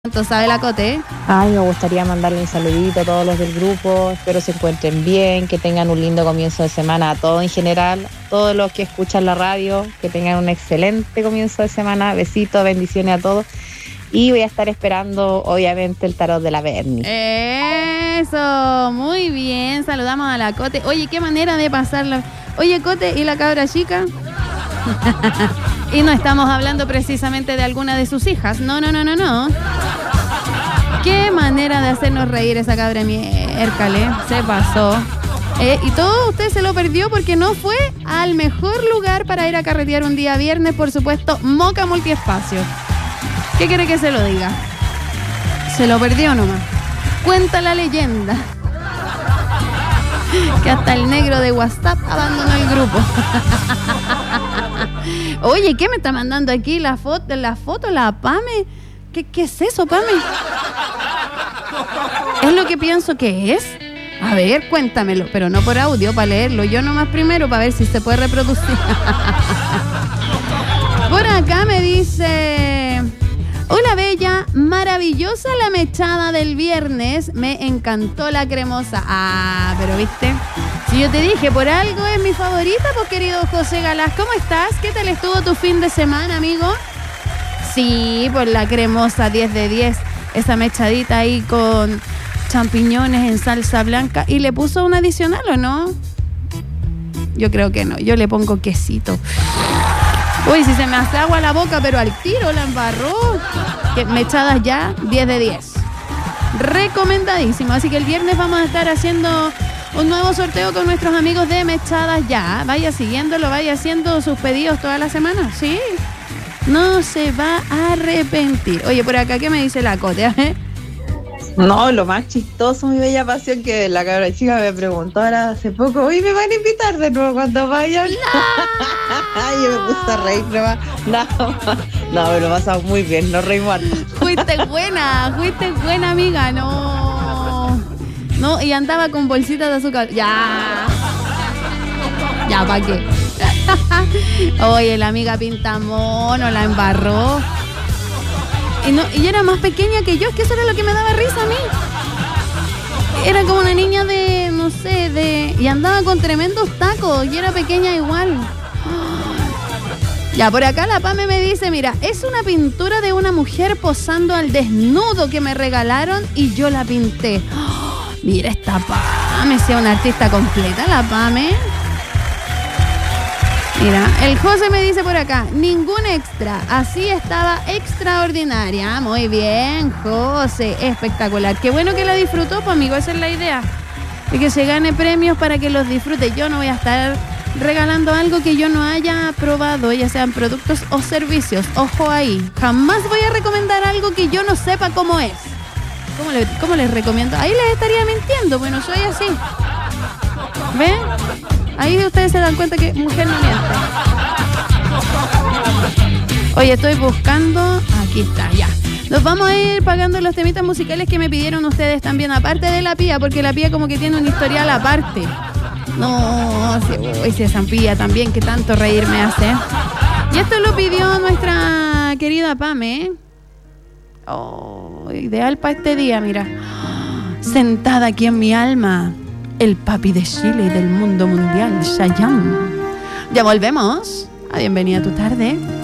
¿Cuánto sabe la Cote? Ay, me gustaría mandarle un saludito a todos los del grupo. Espero se encuentren bien, que tengan un lindo comienzo de semana a todos en general. Todos los que escuchan la radio, que tengan un excelente comienzo de semana. Besitos, bendiciones a todos. Y voy a estar esperando, obviamente, el tarot de la Bernie. Eso, muy bien. Saludamos a la Cote. Oye, qué manera de pasarla. Oye, Cote, ¿y la cabra chica? Y no estamos hablando precisamente de alguna de sus hijas. No. Qué manera de hacernos reír esa cabra miércoles. Se pasó. Y todo usted se lo perdió porque no fue al mejor lugar para ir a carretear un día viernes, por supuesto, Moca Multiespacio. ¿Qué quiere que se lo diga? Se lo perdió nomás. Cuenta la leyenda que hasta el negro de WhatsApp abandonó el grupo. Oye, ¿qué me está mandando aquí? La foto, la Pame. ¿Qué es eso, Pame? ¿Es lo que pienso que es? A ver, cuéntamelo, pero no por audio, para leerlo. Yo nomás primero, para ver si se puede reproducir. Por acá me dice... Hola, bella, maravillosa la mechada del viernes, me encantó la cremosa. Ah, pero viste, si yo te dije, por algo es mi favorita, pues querido José Galás, ¿cómo estás? ¿Qué tal estuvo tu fin de semana, amigo? Sí, por la cremosa, 10 de 10, esa mechadita ahí con champiñones en salsa blanca. ¿Y le puso un adicional o no? Yo creo que no, yo le pongo quesito. Uy, si se me hace agua la boca, pero al tiro la embarró. Que mechadas ya, 10 de 10. Recomendadísimo. Así que el viernes vamos a estar haciendo un nuevo sorteo con nuestros amigos de Mechadas Ya. Vaya siguiéndolo, vaya haciendo sus pedidos toda la semana. Sí, no se va a arrepentir. Oye, por acá, ¿qué me dice la Cote? No, lo más chistoso, mi bella pasión, que la cabra chica me preguntó ahora hace poco, ¿y me van a invitar de nuevo cuando vayan? ¡No! Yo me puse a reír nomás. No, me lo pasamos muy bien, nos reímos harto. Fuiste buena, amiga, no, y andaba con bolsitas de azúcar. Ya, ¿para qué? Oye, la amiga Pintamono la embarró. Y era más pequeña que yo, es que eso era lo que me daba risa a mí. Era como una niña de, no sé, y andaba con tremendos tacos, y era pequeña igual. Ya, por acá la Pame me dice, mira, es una pintura de una mujer posando al desnudo que me regalaron y yo la pinté. Mira esta Pame, sea una artista completa la Pame. Mira, el José me dice por acá, ningún extra, así estaba extraordinaria. Muy bien, José, espectacular. Qué bueno que la disfrutó, pues amigo, esa es la idea. De que se gane premios para que los disfrute. Yo no voy a estar regalando algo que yo no haya probado, ya sean productos o servicios. Ojo ahí, jamás voy a recomendar algo que yo no sepa cómo es. ¿Cómo les recomiendo? Ahí les estaría mintiendo, bueno, soy así. ¿Ven? Ahí ustedes se dan cuenta que mujer no miente. Oye, estoy buscando... Aquí está, ya. Nos vamos a ir pagando los temitas musicales que me pidieron ustedes también, aparte de la Pía, porque la Pía como que tiene un historial aparte. No, si esa Pía también, que tanto reír me hace. Y esto lo pidió nuestra querida Pame. Oh, ideal para este día, mira. Sentada aquí en mi alma, el papi de Chile y del mundo mundial, Chayanne. Ya volvemos. A Bienvenida a tu tarde.